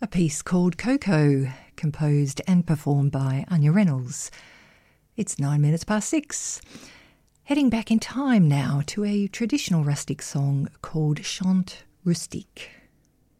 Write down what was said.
A piece called Coco, composed and performed by Anya Reynolds. It's 6:09. Heading back in time now to a traditional rustic song called Chant Rustique.